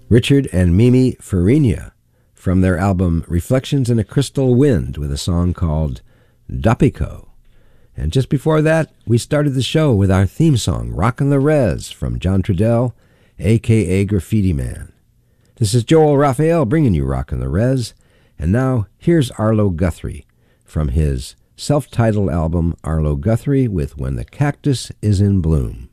Richard and Mimi Farina from their album Reflections in a Crystal Wind with a song called Dopico. And just before that, we started the show with our theme song, Rockin' the Rez, from John Trudell, a.k.a. Graffiti Man. This is Joel Raphael bringing you Rockin' the Rez, and now here's Arlo Guthrie from his self-titled album Arlo Guthrie with When the Cactus is in Bloom.